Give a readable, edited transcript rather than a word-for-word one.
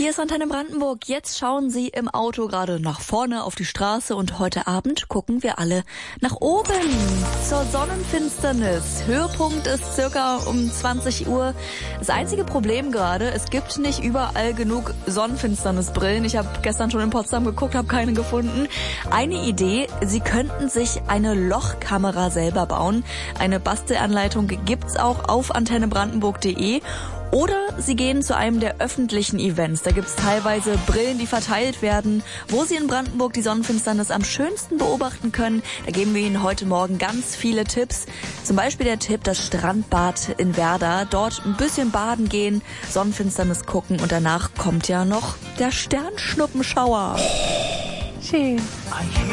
Hier ist Antenne Brandenburg. Jetzt schauen Sie im Auto gerade nach vorne auf die Straße und heute Abend gucken wir alle nach oben zur Sonnenfinsternis. Höhepunkt ist circa um 20 Uhr. Das einzige Problem gerade, es gibt nicht überall genug Sonnenfinsternisbrillen. Ich habe gestern schon in Potsdam geguckt, habe keine gefunden. Eine Idee, Sie könnten sich eine Lochkamera selber bauen. Eine Bastelanleitung gibt's auch auf antennebrandenburg.de. Oder Sie gehen zu einem der öffentlichen Events. Da gibt's teilweise Brillen, die verteilt werden, wo Sie in Brandenburg die Sonnenfinsternis am schönsten beobachten können. Da geben wir Ihnen heute Morgen ganz viele Tipps. Zum Beispiel der Tipp, das Strandbad in Werder. Dort ein bisschen baden gehen, Sonnenfinsternis gucken und danach kommt ja noch der Sternschnuppenschauer. Schön.